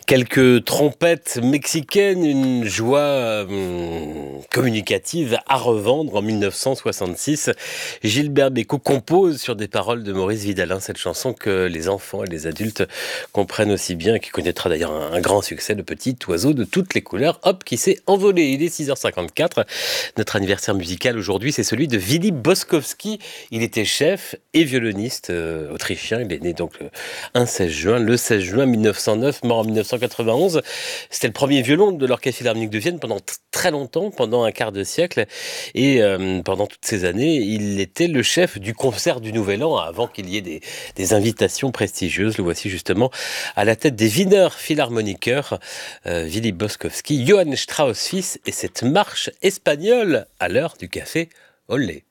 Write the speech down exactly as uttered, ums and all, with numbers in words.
Quelques trompettes mexicaines, une joie hum, communicative à revendre en mille neuf cent soixante-six. Gilbert Bécaud compose sur des paroles de Maurice Vidalin, cette chanson que les enfants et les adultes comprennent aussi bien, et qui connaîtra d'ailleurs un, un grand succès, le petit oiseau de toutes les couleurs, hop, qui s'est envolé. Il est six heures cinquante-quatre. Notre anniversaire musical aujourd'hui, c'est celui de Willy Boskowski. Il était chef et violoniste euh, autrichien. Il est né donc le un seize juin, le seize juin mille neuf cent neuf, mort en mille neuf cent quatre-vingt-onze. C'était le premier violon de l'Orchestre Philharmonique de Vienne pendant t- très longtemps, pendant un quart de siècle. Et euh, pendant toutes ces années, il était le chef du concert du Nouvel An, avant qu'il y ait des, des invitations prestigieuses. Le voici justement à la tête des Wiener Philharmoniker, euh, Willy Boskowski, Johann Strauss fils et cette marche espagnole à l'heure du café Olé.